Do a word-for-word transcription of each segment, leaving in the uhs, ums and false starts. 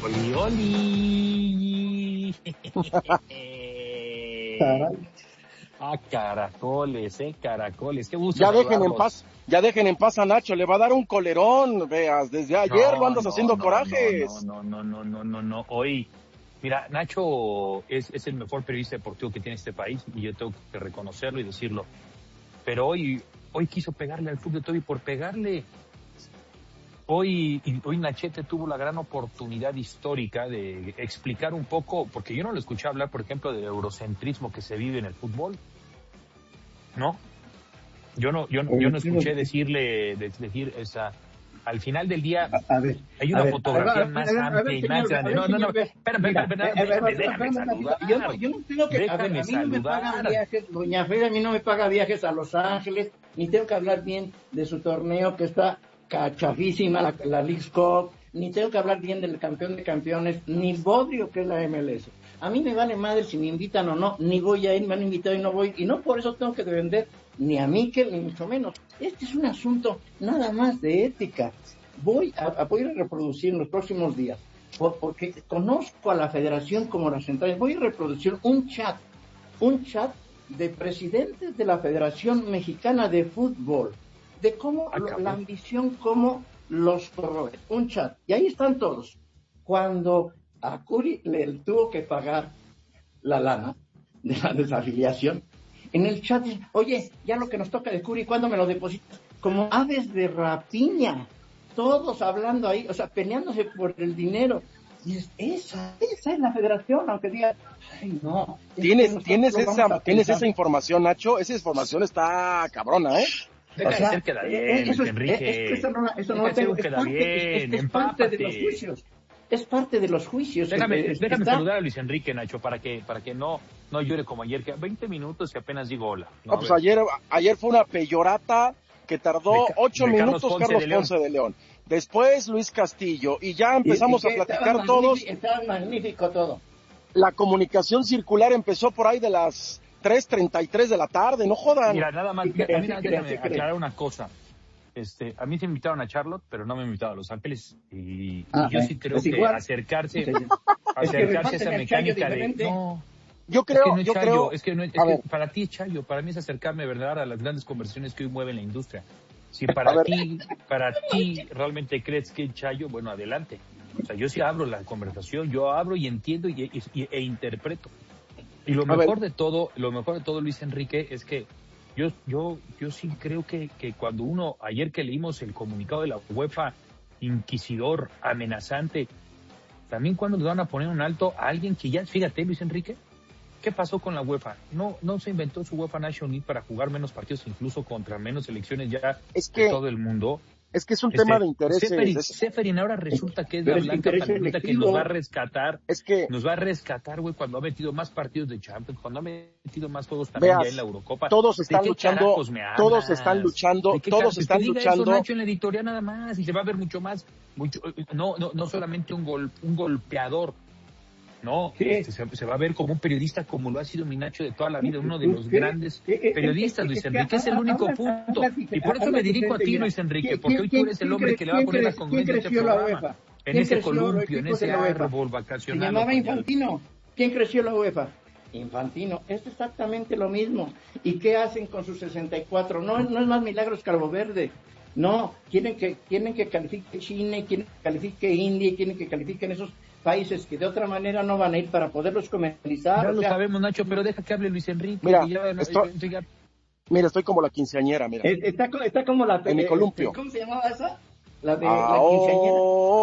Oli, oli. Caray. Ah, caracoles, eh, caracoles. Qué gusto Ya dejen en saludarlos. paz, ya dejen en paz a Nacho, le va a dar un colerón, veas, desde ayer No, lo andas no, haciendo no, corajes. No, no, no, no, no, no, no. Hoy, mira, Nacho es, es el mejor periodista deportivo que tiene este país y yo tengo que reconocerlo y decirlo. Pero hoy, hoy quiso pegarle al fútbol de Toby por pegarle. Hoy, hoy Nachete tuvo la gran oportunidad histórica de explicar un poco, porque yo no lo escuché hablar, por ejemplo, del eurocentrismo que se vive en el fútbol, ¿no? Yo no, yo, yo no escuché decirle, de, decir esa. Al final del día, a, a ver, hay una a ver, fotografía a ver, más a ver, a ver, amplia y señor, más grande. a ver, No, no, no, señor, espera, mira, espera, eh, espera, eh, déjame espérame un saludar. ratito. Yo no, yo no tengo que, a ver, a mí no me pagan viajes, doña Frida, a mí no me paga viajes a Los Ángeles, ni tengo que hablar bien de su torneo que está cachafísima, la, la Leagues Cup, ni tengo que hablar bien del campeón de campeones, ni Bodrio, que es la M L S. A mí me vale madre si me invitan o no, ni voy a ir, me han invitado y no voy, y no por eso tengo que defender ni a Mikel, ni mucho menos. Este es un asunto nada más de ética. Voy a, a poder reproducir en los próximos días, por, porque conozco a la federación como la central, voy a reproducir un chat, un chat de presidentes de la Federación Mexicana de Fútbol, de cómo lo, la ambición, cómo los corroe, un chat, y ahí están todos. Cuando a Curi le tuvo que pagar la lana de la desafiliación, en el chat dice, oye, ya lo que nos toca de Curi, ¿cuándo me lo depositas? Como aves de rapiña, todos hablando ahí, o sea, peleándose por el dinero. Y es, esa, esa es la federación, aunque diga, ay, no. ¿Tienes, ¿tienes, esa, ¿tienes esa información, Nacho? Esa información está cabrona, ¿eh? Deja o sea, de ser queda bien, eso, Enrique. Es, es que eso no, eso no lo tengo, es, parte, bien, es, es parte de los juicios. Es parte de los juicios. Déjame, que, déjame está... saludar a Luis Enrique, Nacho, para que para que no no llore como ayer, que veinte minutos y apenas digo hola. No, no pues ayer ayer fue una peyorata que tardó de, ocho de minutos Carlos Ponce, Carlos de, Ponce de León. Después Luis Castillo y ya empezamos ¿Y, y a platicar todos. Estaba magnífico todo. La comunicación circular empezó por ahí de las tres treinta y tres de la tarde, no jodan. Mira, nada más, mira, cree, mira, cree, déjame cree. aclarar una cosa. Este, a mí se me invitaron a Charlotte, pero no me invitaron a Los Ángeles. Y, ah, y yo eh, sí creo que igual. acercarse, sí, acercarse es a esa mecánica de... No, yo creo, es que no es yo Chayo, creo... es que, no es, es que para ti es Chayo, para mí es acercarme, ¿verdad?, a las grandes conversaciones que hoy mueven la industria. Si para ti, para ti realmente crees que es Chayo, bueno, adelante. O sea, yo sí abro la conversación, yo abro y entiendo y, y, y e interpreto. Y lo mejor de todo, lo mejor de todo, Luis Enrique, es que yo yo yo sí creo que, que cuando uno, ayer que leímos el comunicado de la UEFA, inquisidor, amenazante, también cuando le van a poner un alto a alguien que ya, fíjate, Luis Enrique, ¿qué pasó con la UEFA? No no se inventó su UEFA National League para jugar menos partidos, incluso contra menos selecciones ya es que, de todo el mundo. Es que es un este, tema de intereses. Seferin, es... Seferin ahora resulta que es la blanca palomita que nos va a rescatar. Es que nos va a rescatar, güey, cuando ha metido más partidos de Champions, cuando ha metido más juegos también veas, ya en la Eurocopa. Todos están luchando, todos están luchando, todos están diga luchando. Eso, Nacho, en la editorial nada más, y se va a ver mucho más, mucho, no, no, no solamente un gol, un golpeador. No, sí. se, se va a ver como un periodista como lo ha sido mi Nacho de toda la vida, uno de los ¿Qué? grandes periodistas, Luis Enrique, es el único punto. Y por eso me dirijo a ti, Luis Enrique, porque hoy tú eres el hombre que le va a poner la congruencia a este programa, en ese columpio, en ese árbol vacacional. Se llamaba Infantino. ¿Quién creció la UEFA? Infantino. Es exactamente lo mismo. ¿Y qué hacen con sus sesenta y cuatro? No, no es más milagros Calvo Verde. No, quieren que, quieren que califique China, quieren que califique India, quieren que califiquen esos países que de otra manera no van a ir para poderlos comercializar. Ya o lo sea, sabemos, Nacho, pero deja que hable Luis Enrique. Mira, ya, estoy, ya... mira, estoy como la quinceañera, mira. Está, está como la... En mi columpio. ¿Cómo se llamaba esa? La de Ahora, la quinceañera.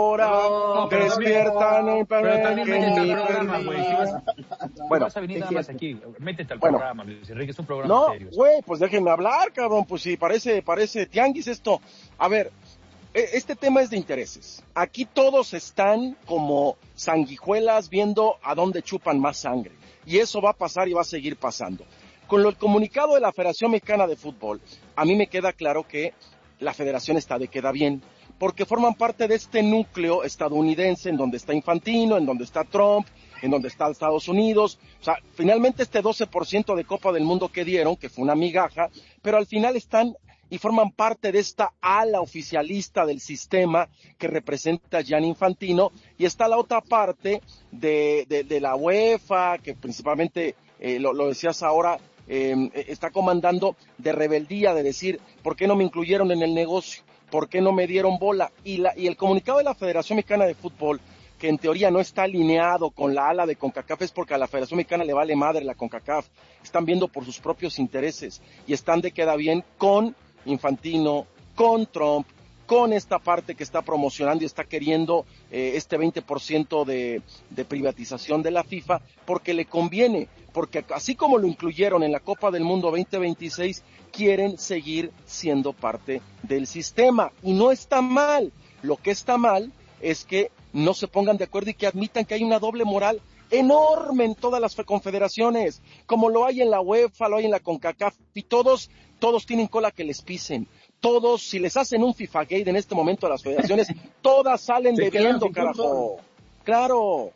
Ahora no, despiertan no, el pero también métete al programa, güey. Si vas, bueno, vas a venir nada más aquí, métete al bueno, programa, Luis Enrique, es un programa no, serio. No, güey, pues déjenme hablar, cabrón, pues sí, parece, parece tianguis esto. A ver, este tema es de intereses. Aquí todos están como sanguijuelas viendo a dónde chupan más sangre. Y eso va a pasar y va a seguir pasando. Con el comunicado de la Federación Mexicana de Fútbol, a mí me queda claro que la federación está de queda bien, porque forman parte de este núcleo estadounidense en donde está Infantino, en donde está Trump, en donde está Estados Unidos. O sea, finalmente este doce por ciento de Copa del Mundo que dieron, que fue una migaja, pero al final están y forman parte de esta ala oficialista del sistema que representa Gianni Infantino, y está la otra parte de, de, de la UEFA, que principalmente, eh, lo, lo decías ahora, eh, está comandando de rebeldía, de decir, ¿por qué no me incluyeron en el negocio? ¿Por qué no me dieron bola? Y, la, y el comunicado de la Federación Mexicana de Fútbol, que en teoría no está alineado con la ala de CONCACAF, es porque a la Federación Mexicana le vale madre la CONCACAF. Están viendo por sus propios intereses y están de queda bien con Infantino, con Trump, con esta parte que está promocionando y está queriendo eh, este veinte por ciento de, de privatización de la FIFA, porque le conviene, porque así como lo incluyeron en la Copa del Mundo veinte veintiséis, quieren seguir siendo parte del sistema, y no está mal. Lo que está mal es que no se pongan de acuerdo y que admitan que hay una doble moral enorme en todas las confederaciones, como lo hay en la UEFA, lo hay en la CONCACAF, y todos, todos tienen cola que les pisen. Todos, si les hacen un FIFA Gate en este momento a las federaciones, todas salen debiendo, carajo. Claro.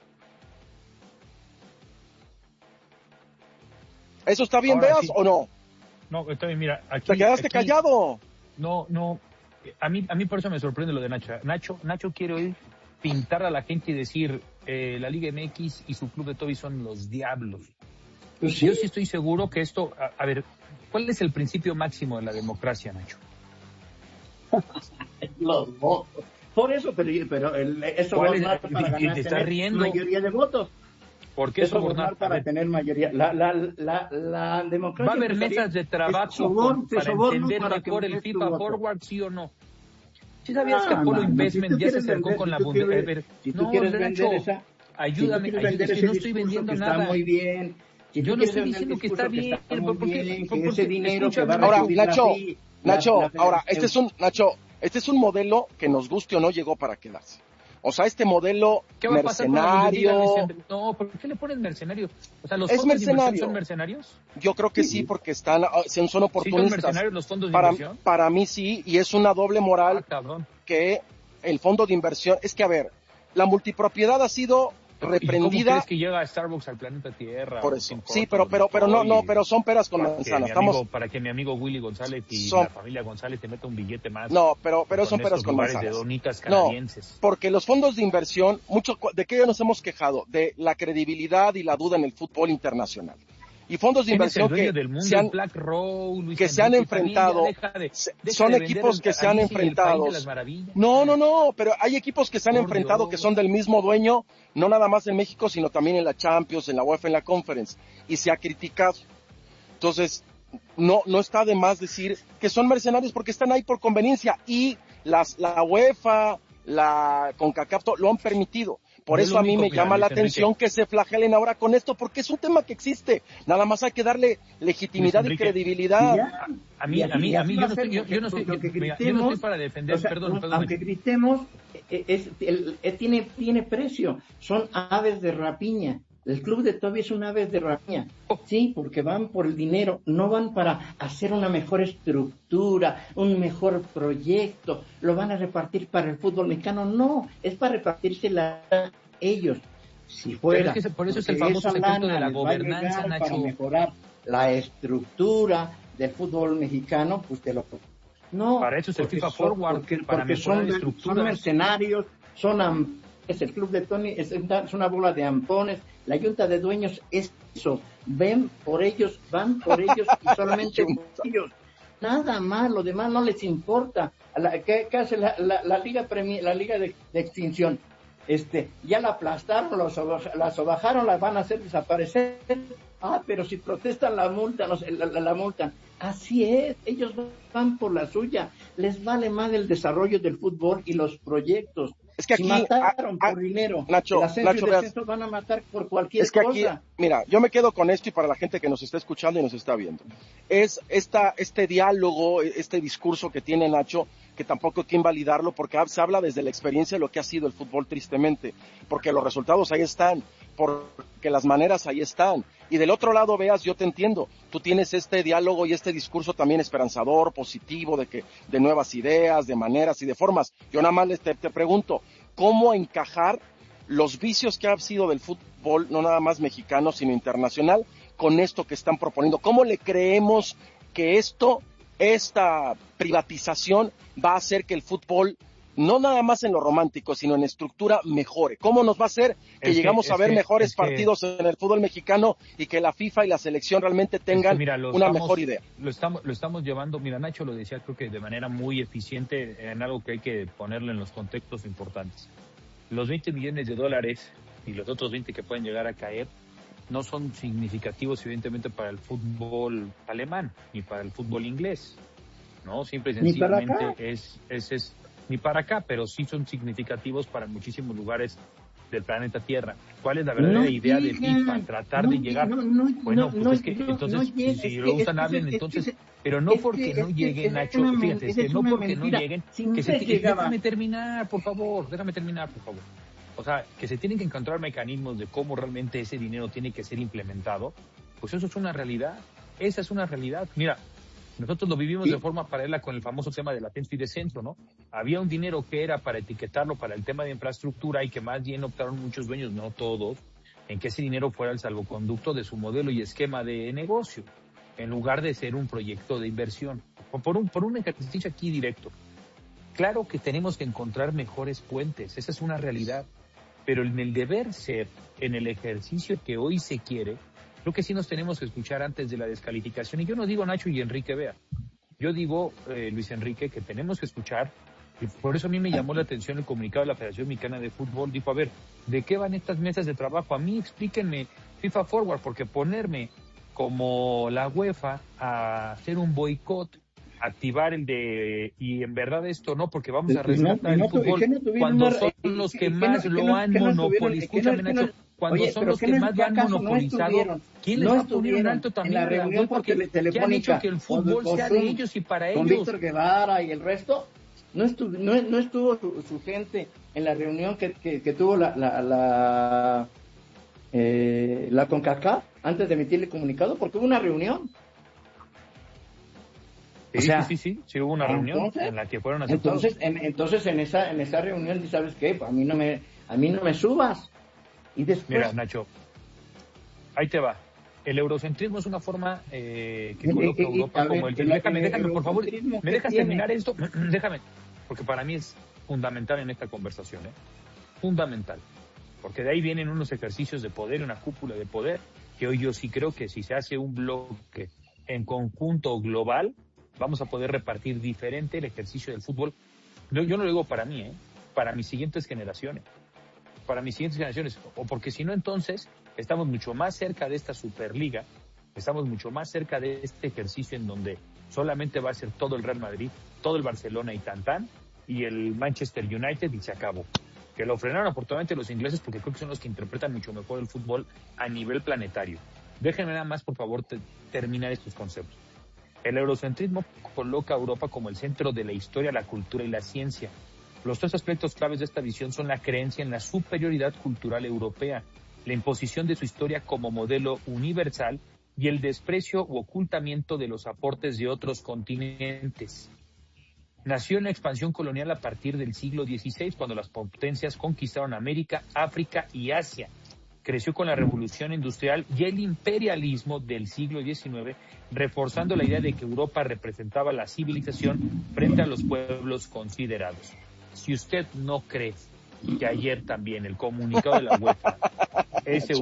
¿Eso está bien, Ahora Veas, sí. o no? No, está bien, mira, aquí... Te quedaste aquí, callado. No, no, a mí, a mí por eso me sorprende lo de Nacho. Nacho, Nacho quiere oír pintar a la gente y decir, eh, la Liga M X y su club de Toby son los diablos. Pues sí. Yo sí estoy seguro que esto, a, a ver, ¿cuál es el principio máximo de la democracia, Nacho? Los votos. Por eso, pero, pero el, eso ¿Cuál es es? para ganar, ¿Te estás riendo? mayoría de votos. ¿Por qué eso sobornar? Para tener mayoría. La, la, la, la democracia. ¿Va a haber mesas de trabajo sobor, para entender para mejor el FIFA Forward, sí o no? ¿Sí sabías no, que Apolo no, Investment si ya se acercó vender, con si la Bundesliga? Si tú no, quieres Nacho, vender esa, ayúdame, si ayúdame, es que no estoy vendiendo nada. Está muy bien. Si yo no estoy diciendo que está bien, que está porque, bien, porque, que ese dinero que va a ahora, recibir Nacho, la FI, Nacho, la, la, ahora, este es un, Nacho, este es un modelo que nos guste o no llegó para quedarse. O sea, este modelo ¿qué va mercenario. A pasar con no, ¿por qué le pones mercenario? O sea, ¿los es fondos mercenario. de inversión son mercenarios? Yo creo que sí, sí porque están, son, son oportunistas. ¿Sí son mercenarios los fondos de para, inversión? Para mí sí, y es una doble moral ah, cabrón. que el fondo de inversión, es que a ver, la multipropiedad ha sido reprendida. ¿Y cómo crees que llega a Starbucks al planeta Tierra? Por eso. Sí, pero pero pero no no, pero son peras con manzanas. Estamos amigo, para que mi amigo Willy González y son, la familia González te meta un billete más. No, pero pero son peras con manzanas. De donitas canadienses. No, porque los fondos de inversión, mucho de qué nos hemos quejado, de la credibilidad y la duda en el fútbol internacional. Y fondos de inversión que se han, Row, que se han enfrentado, deja de, deja son de equipos que se han enfrentado. No, no, no, pero hay equipos que se han Por enfrentado Dios. Que son del mismo dueño, no nada más en México, sino también en la Champions, en la UEFA, en la Conference, y se ha criticado. Entonces, no, no está de más decir que son mercenarios porque están ahí por conveniencia, y las, la UEFA, la CONCACAF lo han permitido. Por eso a mí me llama la atención que se flagelen ahora con esto, porque es un tema que existe. Nada más hay que darle legitimidad y credibilidad. A, a mí, a mí, a mí, yo no estoy, yo, yo no estoy, yo, gritemos, yo no estoy para defender, o sea, perdón, perdón. Aunque gritemos, es, es, el, el, tiene, tiene precio. Son aves de rapiña. El club de Toby es un ave de rapiña. Sí, porque van por el dinero, no van para hacer una mejor estructura, un mejor proyecto, lo van a repartir para el fútbol mexicano, no, es para repartírsela a ellos. Si fuera, es que por eso es el famoso secreto de la gobernanza, Nacho. Para mejorar la estructura del fútbol mexicano, pues te lo... No, para eso es el FIFA Forward, porque, para porque mejorar son, estructuras. Son mercenarios, son... Es el club de Tony, es una bola de ampones. La junta de dueños es eso. Ven por ellos, van por ellos y solamente por ellos. Nada más, lo demás no les importa. La, ¿qué, ¿Qué hace la, la, la Liga Premier, la Liga de, de Extinción? Este, ya la aplastaron, los, la sobajaron, la van a hacer desaparecer. Ah, pero si protestan la multa, no, la, la, la multan. Así es, ellos van por la suya. Les vale más el desarrollo del fútbol y los proyectos. Es que aquí, si mataron a, a, por dinero, Nacho, el ascenso Nacho, y descenso van a matar por cualquier es que cosa. Aquí, mira, yo me quedo con esto y para la gente que nos está escuchando y nos está viendo. Es esta, este diálogo, este discurso que tiene Nacho, que tampoco hay que invalidarlo porque se habla desde la experiencia de lo que ha sido el fútbol tristemente, porque los resultados ahí están, porque las maneras ahí están. Y del otro lado, Veas, yo te entiendo, tú tienes este diálogo y este discurso también esperanzador, positivo, de que de nuevas ideas, de maneras y de formas. Yo nada más te, te pregunto, ¿cómo encajar los vicios que ha sido del fútbol, no nada más mexicano, sino internacional, con esto que están proponiendo? ¿Cómo le creemos que esto esta privatización va a hacer que el fútbol, no nada más en lo romántico, sino en estructura, mejore? ¿Cómo nos va a hacer que es llegamos que, a ver que, mejores partidos que... en el fútbol mexicano y que la FIFA y la selección realmente tengan es que, mira, una estamos, mejor idea? Lo estamos, lo estamos llevando, mira, Nacho lo decía, creo que de manera muy eficiente, en algo que hay que ponerle en los contextos importantes. Los veinte millones de dólares y los otros veinte que pueden llegar a caer no son significativos, evidentemente, para el fútbol alemán ni para el fútbol inglés, ¿no? Simple y sencillamente es, es, es ni para acá, pero sí son significativos para muchísimos lugares del planeta Tierra. ¿Cuál es la verdadera no idea llega, de FIFA? Tratar no, de llegar. No, no, bueno, pues no, es que no, entonces, llega, si lo usan, hablen, entonces, es, pero no porque es que, no lleguen, es Nacho, una, fíjate, es que no porque mentira. no lleguen, si que se llegaba. Déjame terminar, por favor, déjame terminar, por favor. O sea, que se tienen que encontrar mecanismos de cómo realmente ese dinero tiene que ser implementado, pues eso es una realidad, esa es una realidad. Mira, nosotros lo vivimos ¿Sí? de forma paralela con el famoso tema del ascenso y descenso, ¿no? Había un dinero que era para etiquetarlo para el tema de infraestructura y que más bien optaron muchos dueños, no todos, en que ese dinero fuera el salvoconducto de su modelo y esquema de negocio, en lugar de ser un proyecto de inversión. Por un, por un ejercicio aquí directo. Claro que tenemos que encontrar mejores puentes, esa es una realidad, pero en el deber ser, en el ejercicio que hoy se quiere, creo que sí nos tenemos que escuchar antes de la descalificación. Y yo no digo Nacho y Enrique, vea. Yo digo, eh, Luis Enrique, que tenemos que escuchar, y por eso a mí me llamó la atención el comunicado de la Federación Mexicana de Fútbol. Dijo, a ver, ¿de qué van estas mesas de trabajo? A mí explíquenme FIFA Forward, porque ponerme como la UEFA a hacer un boicot, activar el de, y en verdad esto no, porque vamos a rescatar no, el fútbol, no cuando una, son los que, que más que no, lo han monopolizado. Escúchame, Nacho. Cuando Oye, son los que, que más lo han monopolizado, no ¿quién les no va a poner un alto también? En la reunión porque ¿qué han hecho que el fútbol con, sea con, de ellos y para con ellos? Con Víctor Guevara y el resto, no estuvo, no, no estuvo su, su gente en la reunión que, que, que tuvo la la la, eh, la CONCACAF antes de emitir el comunicado, porque hubo una reunión. Sí, o sea, sí, sí, sí, sí, hubo una reunión entonces, en la que fueron aceptados. Entonces, en, entonces en esa en esa reunión, ¿sabes qué? A mí no me a mí no me subas. Y después... Mira, Nacho, ahí te va. El eurocentrismo es una forma eh, que coloca a Europa como el... Déjame, déjame, por favor, ¿me dejas terminar esto? Déjame, porque para mí es fundamental en esta conversación, ¿eh? Fundamental. Porque de ahí vienen unos ejercicios de poder, una cúpula de poder, que hoy yo sí creo que si se hace un bloque en conjunto global, vamos a poder repartir diferente el ejercicio del fútbol. Yo, yo no lo digo para mí, ¿eh? Para mis siguientes generaciones. para mis siguientes generaciones, o porque si no, entonces estamos mucho más cerca de esta Superliga, estamos mucho más cerca de este ejercicio en donde solamente va a ser todo el Real Madrid, todo el Barcelona y tan tan, y el Manchester United y se acabó. Que lo frenaron afortunadamente los ingleses porque creo que son los que interpretan mucho mejor el fútbol a nivel planetario. Déjenme nada más, por favor, te, terminar estos conceptos. El eurocentrismo coloca a Europa como el centro de la historia, la cultura y la ciencia. Los tres aspectos claves de esta visión son la creencia en la superioridad cultural europea, la imposición de su historia como modelo universal y el desprecio u ocultamiento de los aportes de otros continentes. Nació en la expansión colonial a partir del siglo dieciséis, cuando las potencias conquistaron América, África y Asia. Creció con la revolución industrial y el imperialismo del siglo diecinueve, reforzando la idea de que Europa representaba la civilización frente a los pueblos considerados. Si usted no cree que ayer también el comunicado de la UEFA, ese